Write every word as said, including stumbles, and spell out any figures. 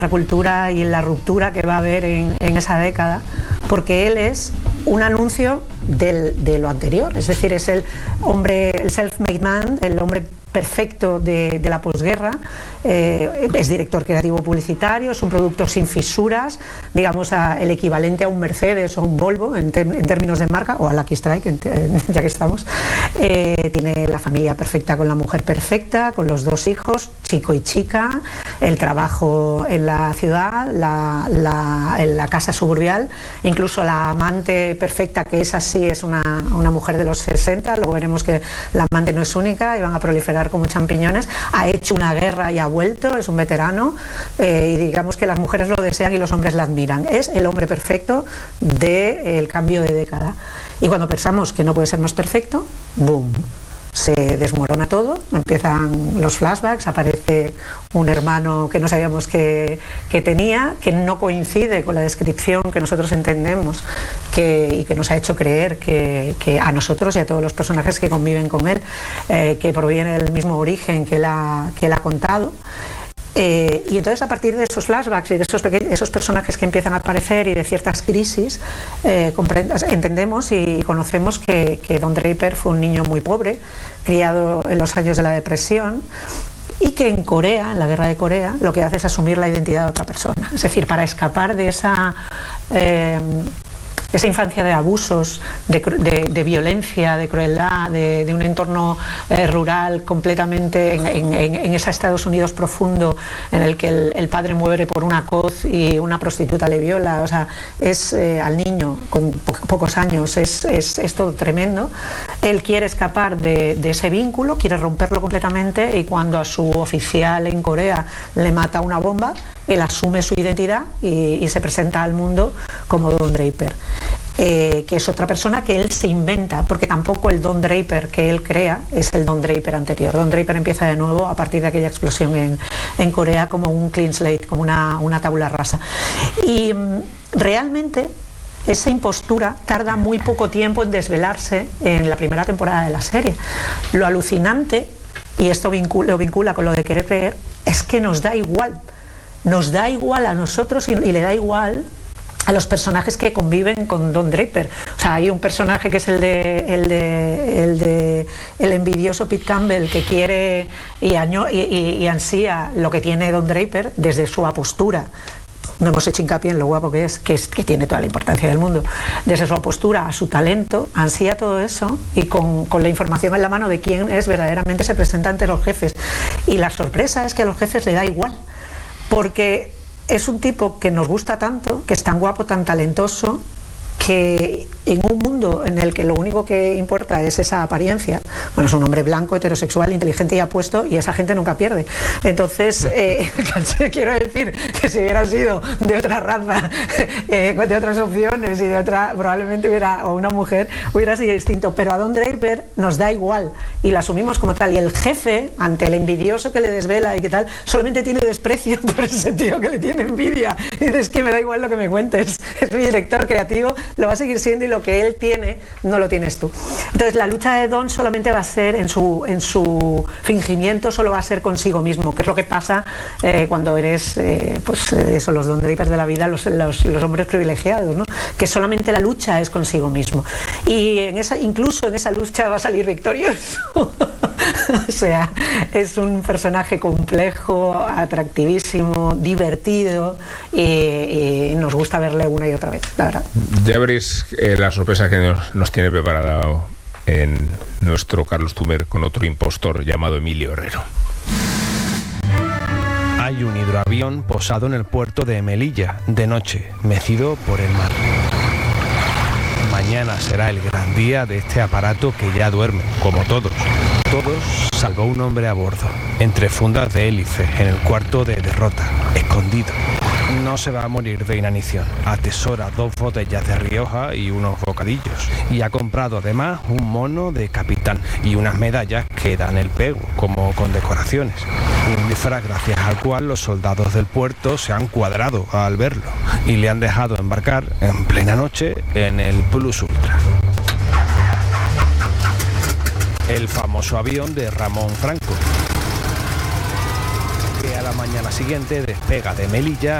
cultura y la ruptura que va a haber en, en esa década, porque él es un anuncio del, de lo anterior, es decir, es el hombre, el self-made man, el hombre perfecto de, de la posguerra, eh, es director creativo publicitario, es un producto sin fisuras, digamos a, el equivalente a un Mercedes o un Volvo en, ter, en términos de marca, o a Lucky Strike, en, en, ya que estamos. Eh, tiene la familia perfecta con la mujer perfecta, con los dos hijos, chico y chica, el trabajo en la ciudad, la, la, en la casa suburbial, incluso la amante perfecta, que es así, es una, una mujer de los sesenta, luego veremos que la amante no es única y van a proliferar como champiñones, ha hecho una guerra y ha vuelto, es un veterano, eh, y digamos que las mujeres lo desean y los hombres la admiran, es el hombre perfecto del cambio de década. Y cuando pensamos que no puede ser más perfecto, ¡boom!, se desmorona todo, empiezan los flashbacks, aparece un hermano que no sabíamos que, que tenía, que no coincide con la descripción que nosotros entendemos que, y que nos ha hecho creer que, que a nosotros y a todos los personajes que conviven con él, eh, que proviene del mismo origen que él ha, que él ha contado. Eh, y entonces a partir de esos flashbacks y de esos, esos personajes que empiezan a aparecer y de ciertas crisis, eh, entendemos y conocemos que, que Don Draper fue un niño muy pobre, criado en los años de la depresión, y que en Corea, en la guerra de Corea, lo que hace es asumir la identidad de otra persona, es decir, para escapar de esa... Eh, esa infancia de abusos, de, de, de violencia, de crueldad, de, de un entorno eh, rural completamente en, en, en ese Estados Unidos profundo en el que el, el padre muere por una coz y una prostituta le viola, o sea, es eh, al niño con po pocos años, es, es, es todo tremendo. Él quiere escapar de, de ese vínculo, quiere romperlo completamente, y cuando a su oficial en Corea le mata una bomba, él asume su identidad y, y se presenta al mundo como Don Draper. Eh, que es otra persona que él se inventa, porque tampoco el Don Draper que él crea es el Don Draper anterior. Don Draper empieza de nuevo a partir de aquella explosión en, en Corea como un clean slate, como una, una tabula rasa. Y mm, realmente esa impostura tarda muy poco tiempo en desvelarse en la primera temporada de la serie. Lo alucinante, y esto vincula, lo vincula con lo de querer creer, es que nos da igual. Nos da igual a nosotros y, y le da igual a los personajes que conviven con Don Draper. O sea, hay un personaje que es el de el de el de el envidioso Pete Campbell, que quiere y, año, y, y, y ansía lo que tiene Don Draper desde su apostura. No hemos hecho hincapié en lo guapo que es, que es, que tiene toda la importancia del mundo. Desde su postura a su talento, ansía todo eso, y con, con la información en la mano de quién es verdaderamente se presenta ante los jefes. Y la sorpresa es que a los jefes le da igual, porque es un tipo que nos gusta tanto, que es tan guapo, tan talentoso, que en un mundo en el que lo único que importa es esa apariencia, bueno, es un hombre blanco, heterosexual, inteligente y apuesto, y esa gente nunca pierde. Entonces, eh, quiero decir que si hubiera sido de otra raza, eh, de otras opciones y de otra, probablemente hubiera, o una mujer, hubiera sido distinto, pero a Don Draper nos da igual y la asumimos como tal, y el jefe, ante el envidioso que le desvela y que tal, solamente tiene desprecio por ese tío que le tiene envidia, y dices que me da igual lo que me cuentes, es mi director creativo, lo va a seguir siendo, y lo que él tiene no lo tienes tú. Entonces la lucha de Don solamente va a ser en su, en su fingimiento, solo va a ser consigo mismo, que es lo que pasa eh, cuando eres eh, pues eso, los Don Drapers de la vida, los, los, los hombres privilegiados, ¿no? Que solamente la lucha es consigo mismo, y en esa, incluso en esa lucha va a salir victorioso. O sea, es un personaje complejo, atractivísimo, divertido, y, y nos gusta verle una y otra vez, la verdad. Ya veréis eh, la sorpresa que nos, nos tiene preparado en nuestro Carlos Tumer con otro impostor llamado Emilio Herrero. Hay un hidroavión posado en el puerto de Melilla, de noche, mecido por el mar. Mañana será el gran día de este aparato que ya duerme, como todos. Todos, salvo un hombre a bordo, entre fundas de hélice, en el cuarto de derrota, escondido. No se va a morir de inanición. Atesora dos botellas de Rioja y unos bocadillos. Y ha comprado además un mono de capitán y unas medallas que dan el pego, como condecoraciones. Un disfraz gracias al cual los soldados del puerto se han cuadrado al verlo y le han dejado embarcar en plena noche en el Plus Ultra. El famoso avión de Ramón Franco. que a la mañana siguiente despega de Melilla